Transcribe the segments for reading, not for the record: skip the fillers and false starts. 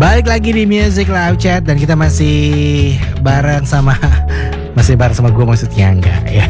Balik lagi di Music Live Chat dan kita masih bareng sama gue maksudnya enggak ya.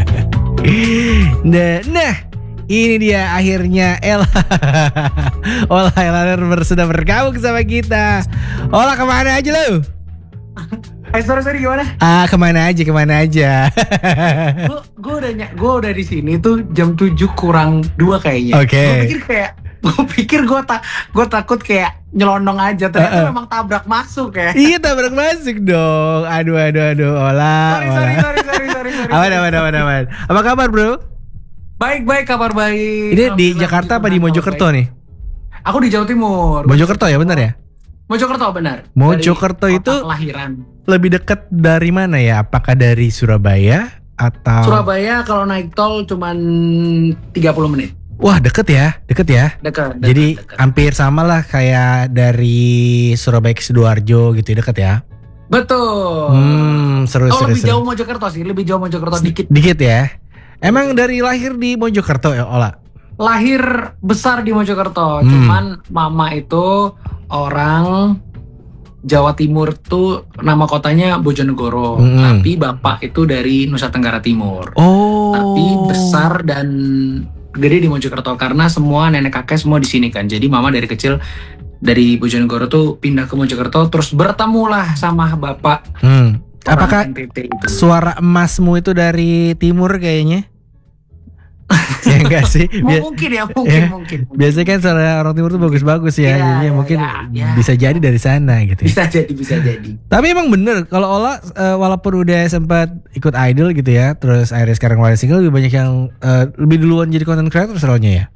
Nah, ini dia akhirnya Ella. Ola sudah bergabung sama kita. Ola kemana aja lu? Sorry gimana? Kemana aja. Gue udah di sini tuh jam 7 kurang 2 kayaknya. Oke. Gue pikir gue takut kayak nyelonong aja, ternyata memang tabrak masuk ya. Iya, tabrak masuk dong. Aduh Ola. Sorry. Aman. Apa kabar, Bro? Baik, kabar baik. Ini di Jakarta apa di Mojokerto nih? Aku di Jawa Timur. Mojokerto ya, benar ya? Mojokerto benar. Mojokerto itu kelahiran. Lebih dekat dari mana ya? Apakah dari Surabaya atau? Surabaya kalau naik tol cuman 30 menit. Wah, deket ya. Dekat. Jadi hampir sama lah kayak dari Surabaya ke Sidoarjo gitu, deket ya. Betul. Seru. Lebih jauh Mojokerto sih, dikit. Dikit ya. Emang dari lahir di Mojokerto ya, Ola? Lahir besar di Mojokerto, cuman mama itu orang Jawa Timur tuh nama kotanya Bojonegoro, tapi bapak itu dari Nusa Tenggara Timur. Tapi besar dan gede di Mojokerto karena semua nenek kakek semua di sini kan. Jadi mama dari kecil dari Bojonegoro tuh pindah ke Mojokerto, terus bertemulah sama bapak. Apakah suara emasmu itu dari timur kayaknya? Ya enggak sih? Mungkin. Biasanya kan suara orang timur tuh bagus-bagus ya. Jadinya mungkin bisa jadi dari sana gitu ya. Bisa jadi. Tapi emang bener kalau Ola walaupun udah sempat ikut idol gitu ya, terus akhirnya sekarang ngeluarin single, lebih banyak yang lebih duluan jadi content creator soalnya ya.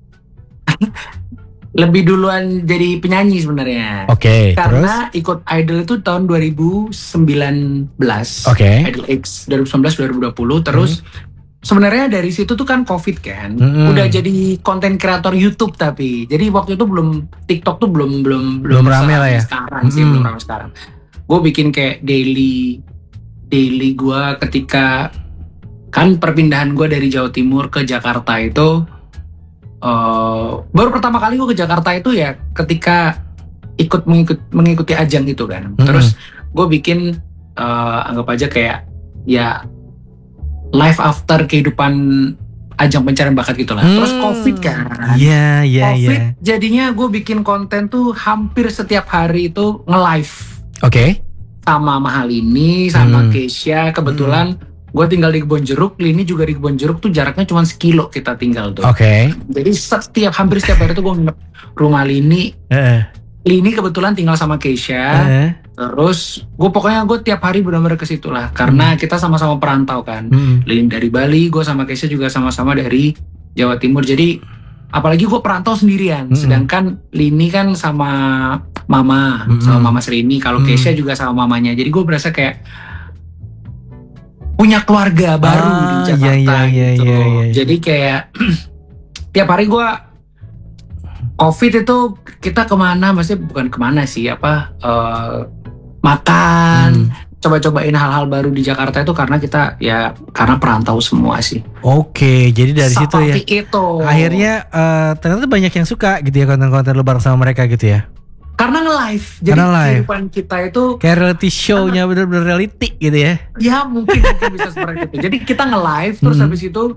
Lebih duluan jadi penyanyi sebenarnya. Oke. Karena terus? Ikut idol itu tahun 2019. Oke. Idol X 2019 2020 terus sebenarnya dari situ tuh kan Covid kan. Udah jadi konten kreator YouTube tapi. Jadi waktu itu belum TikTok tuh belum rame lah ya. Sekarang sih belum rame sekarang. Gue bikin kayak daily gue ketika kan perpindahan gue dari Jawa Timur ke Jakarta itu baru pertama kali gue ke Jakarta itu ya ketika mengikuti ajang itu kan. Terus gue bikin anggap aja kayak ya life after kehidupan ajang pencarian bakat gitu lah. Terus Covid kan. Iya. Covid jadinya gue bikin konten tuh hampir setiap hari itu nge-live. Oke. Sama Mahalini, sama Keisha. Kebetulan gue tinggal di Kebonjeruk, Lini juga di Kebonjeruk tuh jaraknya cuma 1 kilo kita tinggal tuh. Oke. Jadi hampir setiap hari tuh gue nginep rumah Lini. Lini kebetulan tinggal sama Keisha. Terus gue tiap hari benar-benar ke situ lah. Karena kita sama-sama perantau kan. Lini dari Bali, gue sama Keisha juga sama-sama dari Jawa Timur. Jadi apalagi gue perantau sendirian. Sedangkan Lini kan sama mama, sama mama Serini. Kalau Keisha juga sama mamanya. Jadi gue berasa kayak punya keluarga baru di Jakarta gitu. Iya. Jadi kayak tiap hari gue Covid itu kita kemana, maksudnya bukan kemana sih, makan, coba-cobain hal-hal baru di Jakarta itu karena kita ya karena perantau semua sih. Oke, jadi dari situ ya. Seperti itu. Akhirnya ternyata banyak yang suka gitu ya konten-konten lu bareng sama mereka gitu ya. Karena nge-live, jadi kehidupan kita itu kayak reality show-nya bener-bener reality gitu ya. Ya mungkin bisa seperti itu. Jadi kita nge-live terus habis itu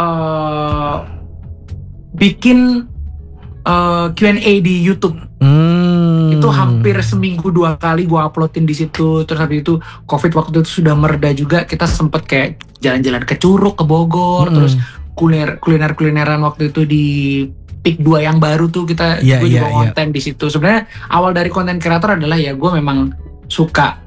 bikin Q&A di YouTube. Itu hampir seminggu 2 kali gue uploadin di situ. Terus habis itu Covid waktu itu sudah mereda juga, kita sempet kayak jalan-jalan ke Curug, ke Bogor, terus kulineran waktu itu di Pik 2 yang baru tuh gue juga konten di situ. Sebenarnya awal dari konten kreator adalah ya gue memang suka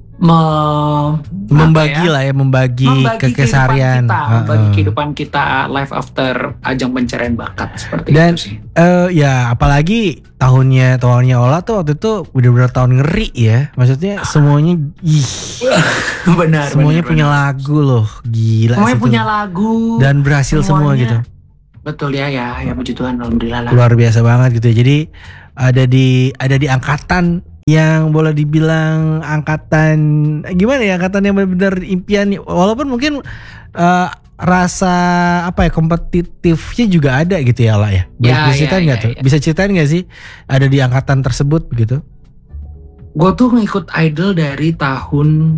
membagi keseharian, membagi kehidupan kita life after ajang pencarian bakat seperti dan, itu sih. Ya apalagi tahunnya Ola tuh waktu itu benar-benar tahun ngeri ya. Maksudnya semuanya benar. Semuanya punya lagu loh, gila. Semuanya punya lagu dan berhasil semua gitu. Betul ya puji Tuhan, alhamdulillah lah. Luar biasa banget gitu ya. Jadi ada di angkatan yang boleh dibilang angkatan gimana ya, angkatan yang benar-benar impian, walaupun mungkin rasa kompetitifnya juga ada gitu ya lah ya. Bisa ceritain nggak tuh? Bisa ceritain nggak sih ada di angkatan tersebut begitu? Gue tuh ngikut idol dari tahun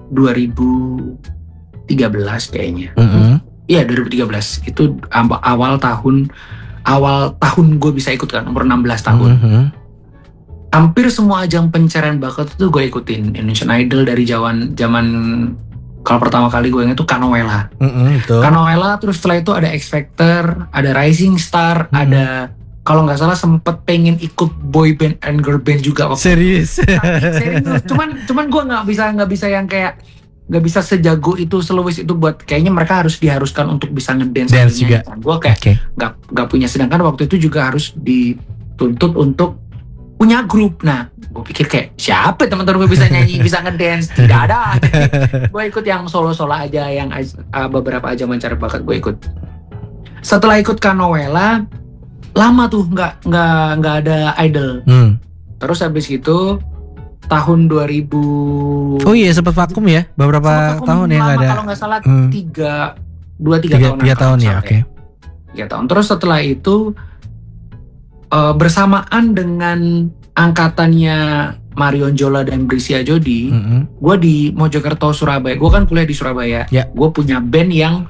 2013 kayaknya. Iya 2013 itu awal tahun gue bisa ikut kan, umur 16 tahun. Hampir semua ajang pencarian bakat itu gue ikutin. Indonesian Idol dari zaman kalau pertama kali gue ingat itu Kanoela. Kanoela, terus setelah itu ada X Factor, ada Rising Star, ada kalau nggak salah sempet pengen ikut boy band and girl band juga. Serius. Cuman gue nggak bisa yang kayak nggak bisa sejago itu, seluwes itu buat kayaknya mereka diharuskan untuk bisa ngedance juga. Gue kayak nggak punya, sedangkan waktu itu juga harus dituntut untuk punya grup. Nah, gue pikir kayak siapa teman-teman gue bisa nyanyi, bisa ngedance, tidak ada. Gue ikut yang solo aja, yang beberapa aja mencari bakat gue ikut. Setelah ikut Kanoela, lama tuh nggak ada idol. Terus habis itu tahun 2000. Oh iya, sempat vakum ya beberapa tahun ya nggak ada. Kalau nggak salah 3 tahun. 3 tahun ya, oke. 3 tahun. Terus setelah itu bersamaan dengan angkatannya Marion Jola dan Brisya Jody, gue di Mojokerto, Surabaya. Gue kan kuliah di Surabaya. Gue punya band yang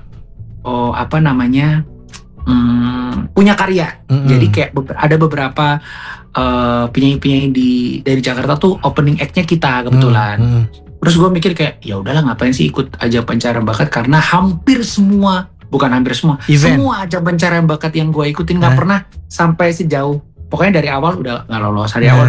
punya karya. Jadi kayak ada beberapa penyanyi-penyanyi dari Jakarta tuh opening act-nya kita kebetulan. Terus gue mikir kayak ya udahlah, ngapain sih ikut aja pencarian bakat, karena semua aja pencarian bakat yang gue ikutin nggak pernah sampai sejauh, pokoknya dari awal udah nggak lolos,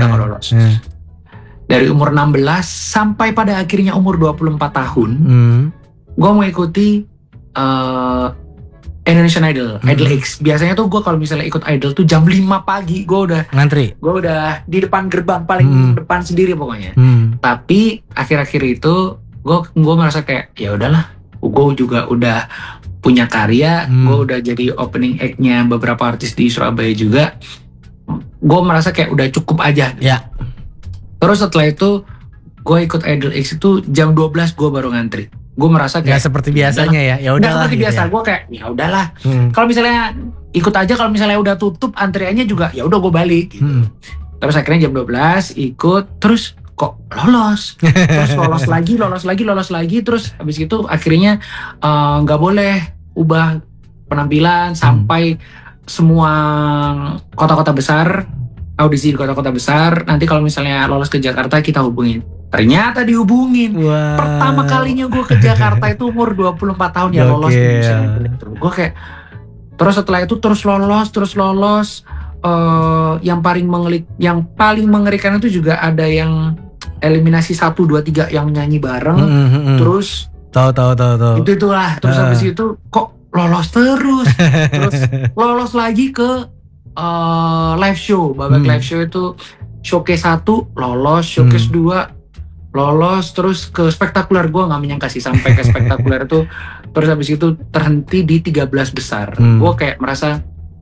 dari umur 16 sampai pada akhirnya umur 24 tahun gue mengikuti Indonesian Idol, Idol X. Biasanya tuh gue kalau misalnya ikut Idol tuh jam 5 pagi gue udah ngantri. Gue udah di depan gerbang paling depan sendiri pokoknya. Tapi akhir-akhir itu gue merasa kayak ya udahlah, gue juga udah punya karya, gue udah jadi opening act-nya beberapa artis di Surabaya juga. Gue merasa kayak udah cukup aja. Ya. Terus setelah itu gue ikut Idol X itu jam 12 gue baru ngantri. Gue merasa kayak nggak seperti biasanya ya udahlah. Nggak seperti biasa, gue kayak ya udahlah. Kalau misalnya ikut aja, kalau misalnya udah tutup antriannya juga ya udah gue balik gitu. Terus akhirnya jam 12 ikut, terus kok lolos. Terus lolos lagi, terus habis itu akhirnya nggak boleh ubah penampilan sampai semua kota-kota besar, audisi di kota-kota besar. Nanti kalau misalnya lolos ke Jakarta kita hubungin. Ternyata dihubungin. Wow. Pertama kalinya gue ke Jakarta itu umur 24 tahun ya lolos di Indonesian Idol itu. Gue kayak terus setelah itu terus lolos. Yang paling mengerikan itu juga ada yang eliminasi 1, 2, 3 yang nyanyi bareng. Terus tahu. Itulah. Terus habis itu kok lolos terus. Terus lolos lagi ke live show. Babak live show itu showcase 1 lolos, showcase 2 lolos, terus ke spektakuler. Gue gak menyangka sih sampai ke spektakuler itu. Terus habis itu terhenti di 13 besar. Gue kayak merasa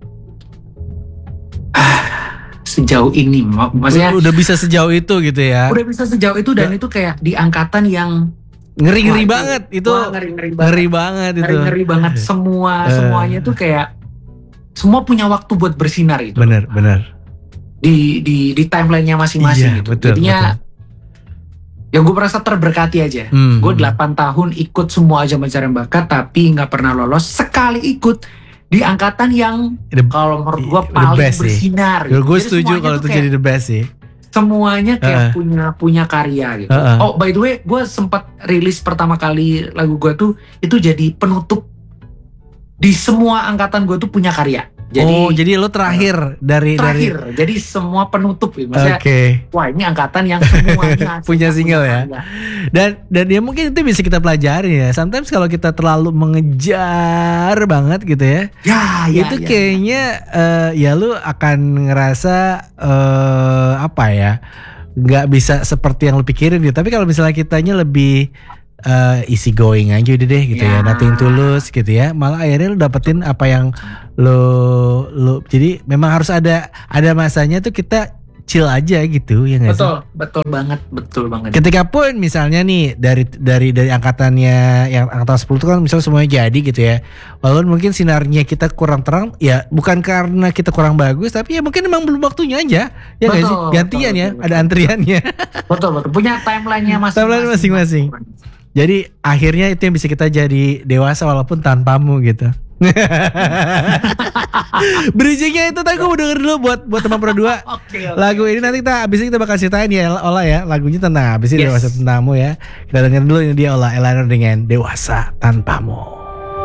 sejauh ini, maksudnya udah bisa sejauh itu gitu ya. Udah bisa sejauh itu, dan itu kayak di angkatan yang ngeri banget itu. Ngeri banget semuanya tuh kayak semua punya waktu buat bersinar gitu. Bener. Di timelinenya masing-masing gitu. Betul, jadinya ya gue merasa terberkati aja. Gue 8 tahun ikut semua aja pencarian bakat, tapi gak pernah lolos. Sekali ikut di angkatan yang kalau menurut gue paling bersinar gitu. Gue setuju kalau itu jadi the best sih. Semuanya kayak punya karya gitu. Oh by the way, gue sempat rilis pertama kali lagu gue tuh itu jadi penutup. Di semua angkatan gue tuh punya karya. Jadi lo terakhir dari jadi semua penutup gitu. Maksudnya wah ini angkatan yang semuanya punya single ya. Dan ya mungkin itu bisa kita pelajari ya. Sometimes kalau kita terlalu mengejar banget gitu ya. Itu kayaknya ya lu akan ngerasa nggak bisa seperti yang lu pikirin gitu. Tapi kalau misalnya kitanya lebih easy going aja udah deh gitu ya, nothing tulus gitu ya, malah akhirnya lu dapetin apa yang lu jadi memang harus ada masanya tuh kita chill aja gitu ya nggak sih? Betul banget. Ketika pun misalnya nih dari angkatannya yang angkatan 10 itu kan misalnya semuanya jadi gitu ya. Walaupun mungkin sinarnya kita kurang terang ya bukan karena kita kurang bagus tapi ya mungkin emang belum waktunya aja. Ya nggak sih? Gantian ya, ada antriannya. Betul. Punya timeline-nya masing-masing. Jadi akhirnya itu yang bisa kita jadi dewasa walaupun tanpamu gitu. Bridgingnya itu tadi gue mau denger dulu buat teman berdua. Oke. Lagu ini nanti abis ini kita bakal ceritain ya Ola ya. Lagunya tentang abis ini Dewasa Tanpamu ya. Kita denger dulu ini dia Ola Elanor dengan Dewasa Tanpamu.